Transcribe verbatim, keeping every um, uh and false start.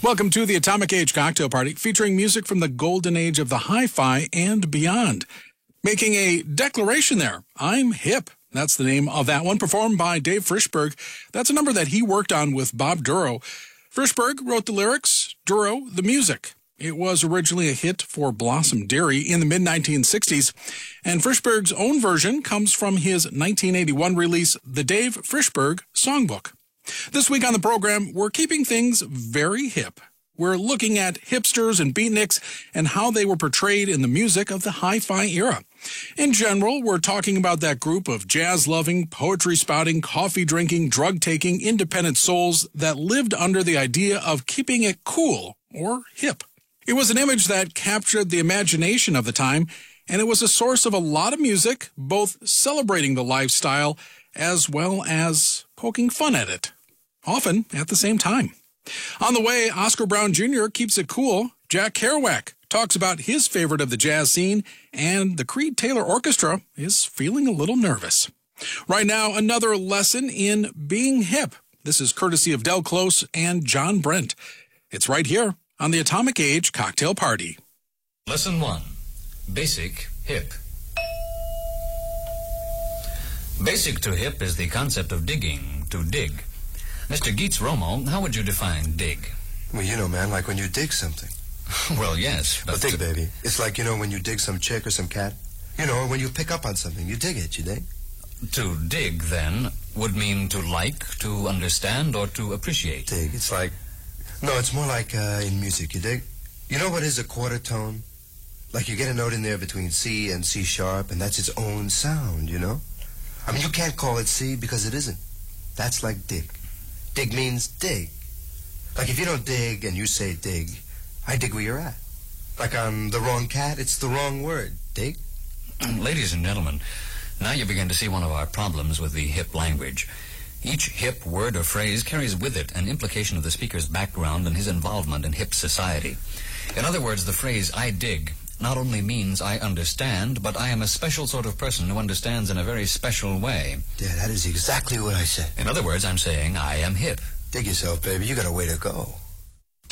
Welcome to the Atomic Age Cocktail Party, featuring music from the golden age of the hi-fi and beyond. Making a declaration there, I'm hip. That's the name of that one, performed by Dave Frishberg. That's a number that he worked on with Bob Duro. Frishberg wrote the lyrics, Duro the music. It was originally a hit for Blossom Dairy in the mid nineteen sixties, and Frishberg's own version comes from his nineteen eighty-one release, The Dave Frishberg Songbook. This week on the program, we're keeping things very hip. We're looking at hipsters and beatniks and how they were portrayed in the music of the hi-fi era. In general, we're talking about that group of jazz-loving, poetry-spouting, coffee-drinking, drug-taking, independent souls that lived under the idea of keeping it cool or hip. It was an image that captured the imagination of the time, and it was a source of a lot of music, both celebrating the lifestyle as well as poking fun at it, often at the same time. On the way, Oscar Brown Junior keeps it cool. Jack Kerouac talks about his favorite of the jazz scene, and the Creed Taylor Orchestra is feeling a little nervous. Right now, another lesson in being hip. This is courtesy of Del Close and John Brent. It's right here on the Atomic Age Cocktail Party. Lesson one, basic hip. Basic to hip is the concept of digging, to dig. Mister Geets Romo, how would you define dig? Well, you know, man, like when you dig something. Well, yes, but... But dig, baby. It's like, you know, when you dig some chick or some cat. You know, when you pick up on something, you dig it, you dig? To dig, then, would mean to like, to understand, or to appreciate. Dig, it's like... No, it's more like uh, in music, you dig? You know what is a quarter tone? Like you get a note in there between C and C sharp, and that's its own sound, you know? I mean, you can't call it C because it isn't. That's like dig. Dig means dig. Like if you don't dig and you say dig, I dig where you're at. Like on the wrong cat, it's the wrong word. Dig? Ladies and gentlemen, now you begin to see one of our problems with the hip language. Each hip word or phrase carries with it an implication of the speaker's background and his involvement in hip society. In other words, the phrase I dig not only means I understand, but I am a special sort of person who understands in a very special way. Yeah, that is exactly what I said. In other words, I'm saying I am hip. Dig yourself, baby. You got a way to go.